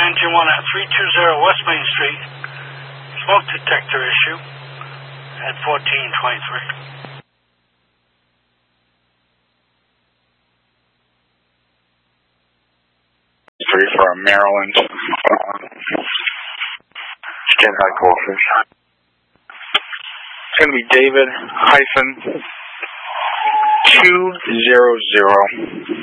engine 1 at 320 West Main Street. Smoke detector issue at 1423. For Maryland. Stand by, Goldfish. It's going to be David -200.